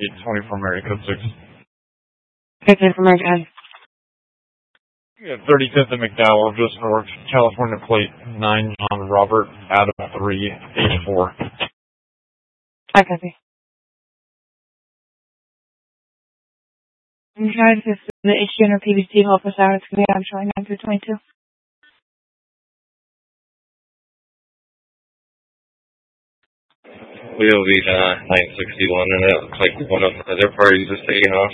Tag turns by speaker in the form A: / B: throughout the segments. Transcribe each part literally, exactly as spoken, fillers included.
A: eight twenty-four Mary, code six.
B: Okay, ten for Mary.
A: Yeah, thirty-fifth and McDowell, just north, California plate nine, John Robert, Adam three, H four.
B: I copy. I'm trying to the H G N or P V C help us out. It's going to be on showing nine through twenty-two.
C: We'll be uh, nine sixty-one, and it looks like one of the other parties is taking off.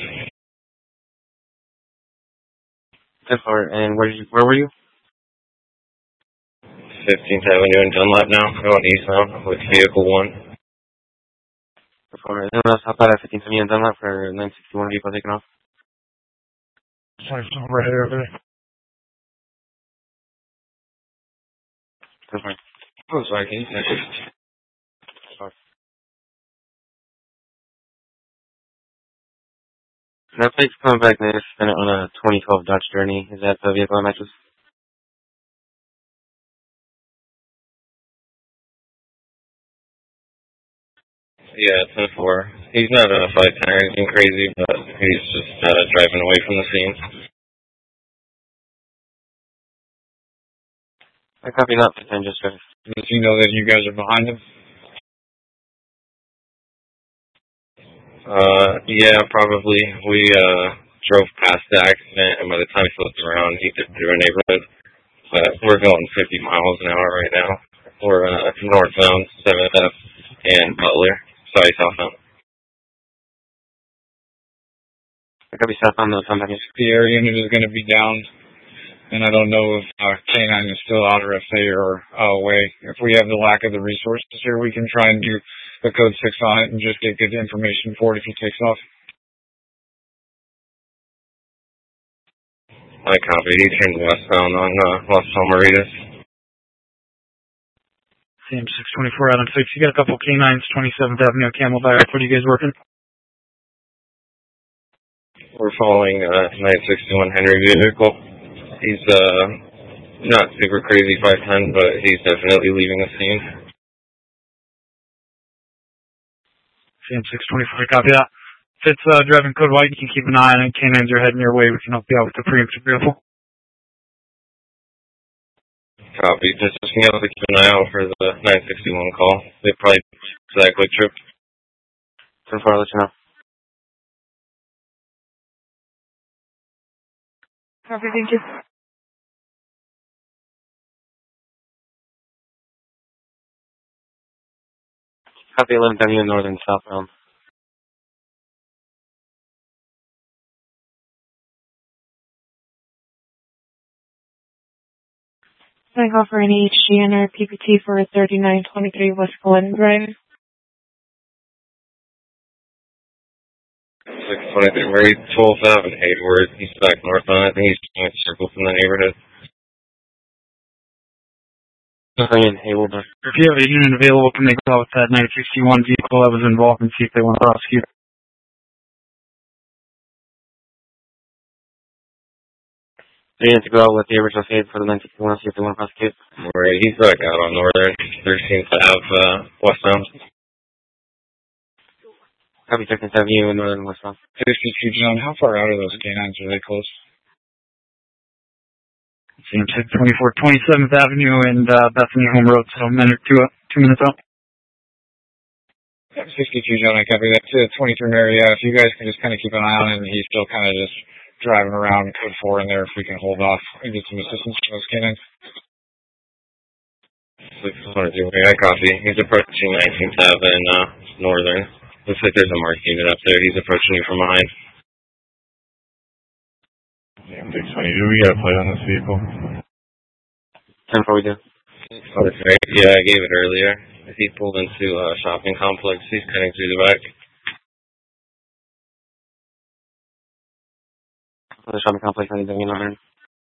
D: ten four, and where, did you, where were you?
C: fifteenth Avenue and Dunlap now, going eastbound with vehicle one.
D: ten four, anyone else outside of fifteenth Avenue and Dunlap for nine sixty-one vehicle taking off?
A: Sorry, someone right here over there.
D: ten four.
C: Oh, sorry, can you finish?
D: Sorry. That plate's coming back next, spin it on a twenty twelve Dodge Journey. Is that the vehicle that matches?
C: Yeah, ten four. He's not a five ten or anything crazy, but he's just uh, driving away from the scene.
D: I copy that, ten just drive.
A: Does he know that you guys are behind him?
C: Uh, yeah, probably. We uh drove past the accident, and by the time he flipped around, he did through a neighborhood. But we're going fifty miles an hour right now. We're uh, northbound, seventh F and Butler. Sorry, southbound.
D: I copy southbound, no, come back in.
A: The air unit is going to be down, and I don't know if uh, K nine is still out or if they are uh, away. If we have the lack of the resources here, we can try and do the code six on it and just get good information for it if he takes off.
C: I copy. He turned westbound on uh, Los Palmaritas.
A: C M six twenty-four Adam six. You got a couple K nines, twenty-seventh Avenue, Camelback. What are you guys working?
C: We're following uh, nine sixty-one Henry vehicle. He's uh, not super crazy five ten, but he's definitely leaving the scene.
A: C M six twenty-four, copy that. If it's uh, driving code white, you can keep an eye on it. K nines are heading your way. We can help you out with the preemptive vehicle.
C: Copy. Just being able to keep an eye out for the nine sixty-one call. They probably do that quick trip.
D: ten four, I'll let you know.
B: Copy, thank you.
D: Copy eleventh Avenue northern southbound.
B: I go for any H G N or P P T for thirty-nine twenty-three West Glen Drive.
C: six twenty-three Murray, twelfth Avenue, Hayward. He's back northbound. I think he's doing a circle from the neighborhood.
D: In Hayward.
A: If you have a unit available, can they go out with that nine sixty-one vehicle that was involved and see if they want to prosecute?
D: They need to go out with the original state for the nine sixty-one, see if they want to prosecute.
C: Right, he's back out on northern, thirteenth Avenue, uh, westbound.
D: Copy thirteenth Avenue and northern westbound.
A: fifty-two John, how far out are those K nines? Are they close? C M six twenty-four, twenty-seventh Avenue and uh, Bethany Home Road, so a minute, two, uh, two minutes out. fifty-two John, I copy that. To twenty-three Mary, yeah, if you guys can just kind of keep an eye on it, and he's still kind of just driving around code four in there, if we can hold off and get some assistance from those K nines.
C: six twenty-two Mary, I copy. He's approaching nineteenth Avenue and uh, northern. Looks like there's a marked unit up there. He's approaching you from behind.
A: Yeah, six twenty-two, we got a plate on this vehicle.
D: ten four, we do.
C: Okay. Yeah, I gave it earlier. He pulled into a shopping complex. He's cutting through the back.
D: The shopping complex, ninety Avenue northern.